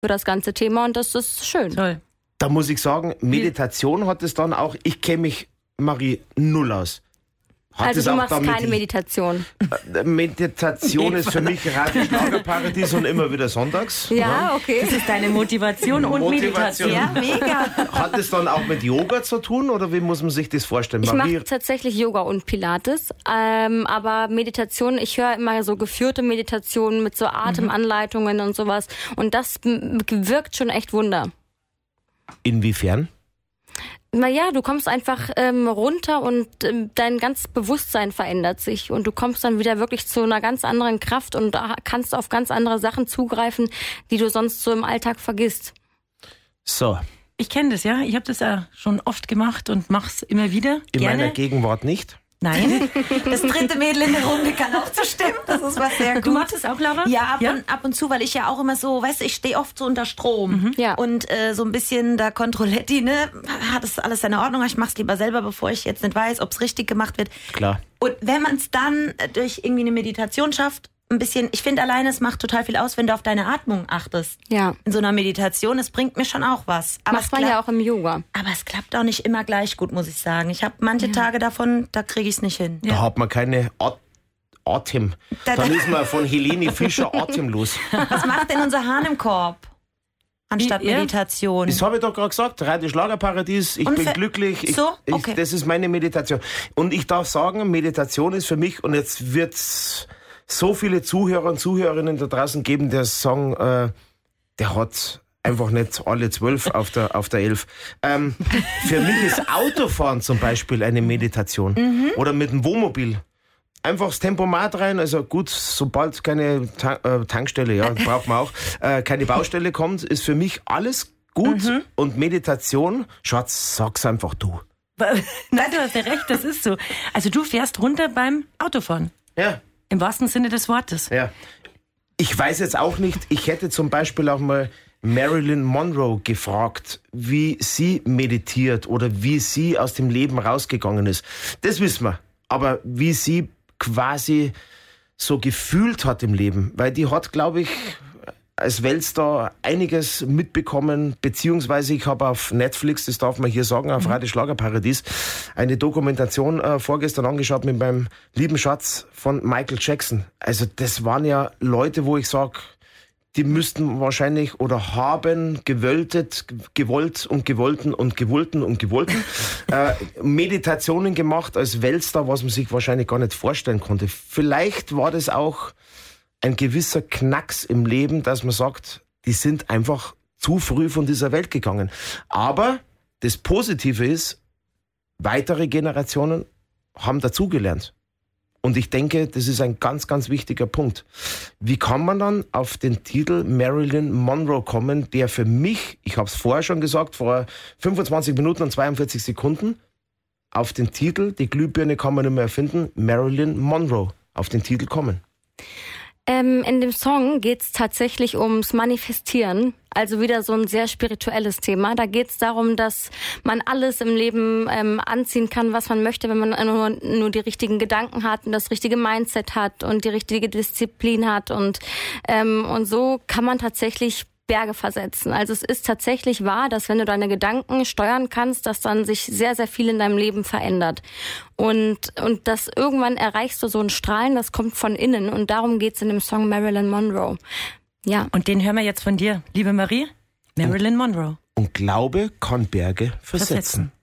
für das ganze Thema und das ist schön. Toll. Da muss ich sagen, Meditation hat es dann auch, ich kenne mich, Marie, null aus. Also du machst keine Meditation. Meditation ist für mich Radio Schlagerparadies und immer wieder sonntags. Ja, okay. Das ist deine Motivation und Meditation. Ja, mega. Hat es dann auch mit Yoga zu tun oder wie muss man sich das vorstellen? Ich mache tatsächlich Yoga und Pilates, aber Meditation, ich höre immer so geführte Meditationen mit so Atemanleitungen und sowas und das wirkt schon echt Wunder. Inwiefern? Naja, du kommst einfach runter und dein ganzes Bewusstsein verändert sich und du kommst dann wieder wirklich zu einer ganz anderen Kraft und kannst auf ganz andere Sachen zugreifen, die du sonst so im Alltag vergisst. So. Ich kenne das, ja. Ich habe das ja schon oft gemacht und mach's immer wieder. In gerne. meiner Gegenwart nicht. Nein. Das dritte Mädel in der Runde kann auch zustimmen. Das ist was sehr gut. Du machst es auch, Laura? Ja, ab und zu, weil ich ja auch immer so, weißt du, ich stehe oft so unter Strom. Ja. Und so ein bisschen da Controletti, ne, hat das alles seine Ordnung. Ich mach's lieber selber, bevor ich jetzt nicht weiß, ob's richtig gemacht wird. Klar. Und wenn man es dann durch irgendwie eine Meditation schafft, ein bisschen, ich finde alleine, es macht total viel aus, wenn du auf deine Atmung achtest. Ja. In so einer Meditation, es bringt mir schon auch was. Aber Macht man ja auch im Yoga. Aber es klappt auch nicht immer gleich gut, muss ich sagen. Ich habe manche Tage davon, da kriege ich es nicht hin. Da hat man keine Atem. Dann ist man von Helene Fischer atemlos. Was macht denn unser Hahn im Korb? Anstatt Meditation. Das habe ich doch gerade gesagt. Radio Schlagerparadies, ich bin glücklich. Okay. Das ist meine Meditation. Und ich darf sagen, Meditation ist für mich, und jetzt wird's so viele Zuhörer und Zuhörerinnen da draußen geben, der sagen, der hat einfach nicht alle 12 auf der 11. Für mich ist Autofahren zum Beispiel eine Meditation. Oder mit dem Wohnmobil. Einfach das Tempomat rein, also gut, sobald keine Tankstelle, ja, braucht man auch, keine Baustelle kommt, ist für mich alles gut. Und Meditation, Schatz, sag's einfach du. Nein, du hast ja recht, das ist so. Also du fährst runter beim Autofahren. Ja. Im wahrsten Sinne des Wortes. Ja. Ich weiß jetzt auch nicht, ich hätte zum Beispiel auch mal Marilyn Monroe gefragt, wie sie meditiert oder wie sie aus dem Leben rausgegangen ist. Das wissen wir. Aber wie sie quasi so gefühlt hat im Leben, weil die hat, glaube ich, als Weltstar einiges mitbekommen, beziehungsweise ich habe auf Netflix, das darf man hier sagen, auf Radio Schlagerparadies, eine Dokumentation vorgestern angeschaut mit meinem lieben Schatz von Michael Jackson. Also das waren ja Leute, wo ich sage, die müssten wahrscheinlich oder haben gewollt und gewollten Meditationen gemacht als Weltstar, was man sich wahrscheinlich gar nicht vorstellen konnte. Vielleicht war das auch ein gewisser Knacks im Leben, dass man sagt, die sind einfach zu früh von dieser Welt gegangen. Aber das Positive ist, weitere Generationen haben dazugelernt. Und ich denke, das ist ein ganz, ganz wichtiger Punkt. Wie kann man dann auf den Titel Marilyn Monroe kommen, der für mich, ich habe es vorher schon gesagt, vor 25 Minuten und 42 Sekunden, auf den Titel, die Glühbirne kann man nicht mehr erfinden, Marilyn Monroe, auf den Titel kommen? In dem Song geht's tatsächlich ums Manifestieren, also wieder so ein sehr spirituelles Thema. Da geht's darum, dass man alles im Leben anziehen kann, was man möchte, wenn man nur die richtigen Gedanken hat und das richtige Mindset hat und die richtige Disziplin hat und so kann man tatsächlich Berge versetzen. Also es ist tatsächlich wahr, dass wenn du deine Gedanken steuern kannst, dass dann sich sehr, sehr viel in deinem Leben verändert. Und das irgendwann erreichst du so ein Strahlen, das kommt von innen. Und darum geht's in dem Song Marilyn Monroe. Ja. Und den hören wir jetzt von dir, liebe Marie. Marilyn Monroe. Und Glaube kann Berge versetzen.